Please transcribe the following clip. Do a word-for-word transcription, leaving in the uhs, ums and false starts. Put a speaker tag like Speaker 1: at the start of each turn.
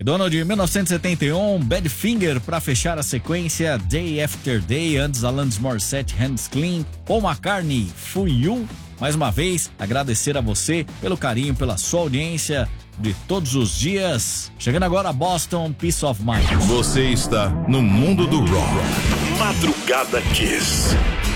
Speaker 1: McDonald, mil novecentos e setenta e um, Badfinger pra fechar a sequência, Day After Day, antes Alanis Morissette, Hands Clean, Paul McCartney, For You. Mais uma vez, agradecer a você pelo carinho, pela sua audiência de todos os dias. Chegando agora a Boston, Peace of Mind.
Speaker 2: Você está no mundo do rock. Madrugada Kiss.